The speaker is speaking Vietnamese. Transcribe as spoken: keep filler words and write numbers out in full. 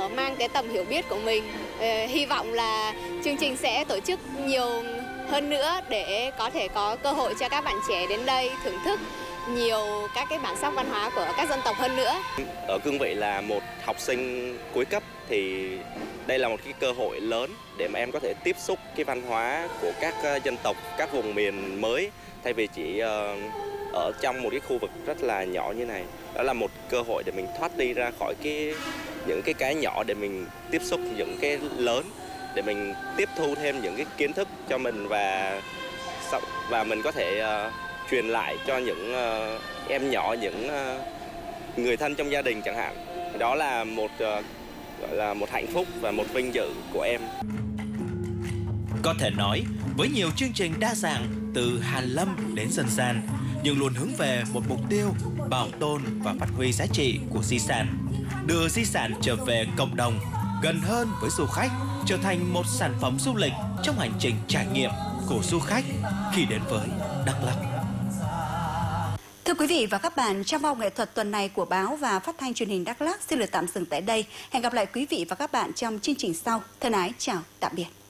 mang cái tầm hiểu biết của mình. Hy vọng là chương trình sẽ tổ chức nhiều hơn nữa để có thể có cơ hội cho các bạn trẻ đến đây thưởng thức nhiều các cái bản sắc văn hóa của các dân tộc hơn nữa. Ở cương vị là một học sinh cuối cấp thì đây là một cái cơ hội lớn để mà em có thể tiếp xúc cái văn hóa của các dân tộc, các vùng miền mới thay vì chỉ ở trong một cái khu vực rất là nhỏ như này. Đó là một cơ hội để mình thoát đi ra khỏi cái những cái cái nhỏ để mình tiếp xúc những cái lớn, để mình tiếp thu thêm những cái kiến thức cho mình và và mình có thể uh, truyền lại cho những uh, em nhỏ, những uh, người thân trong gia đình chẳng hạn. Đó là một uh, gọi là một hạnh phúc và một vinh dự của em. Có thể nói, với nhiều chương trình đa dạng từ hàn lâm đến dân gian, nhưng luôn hướng về một mục tiêu bảo tồn và phát huy giá trị của di sản, đưa di sản trở về cộng đồng, gần hơn với du khách, trở thành một sản phẩm du lịch trong hành trình trải nghiệm của du khách khi đến với Đắk Lắk. Thưa quý vị và các bạn, trong vòng nghệ thuật tuần này của báo và phát thanh truyền hình Đắk Lắk xin được tạm dừng tại đây. Hẹn gặp lại quý vị và các bạn trong chương trình sau. Thân ái chào tạm biệt.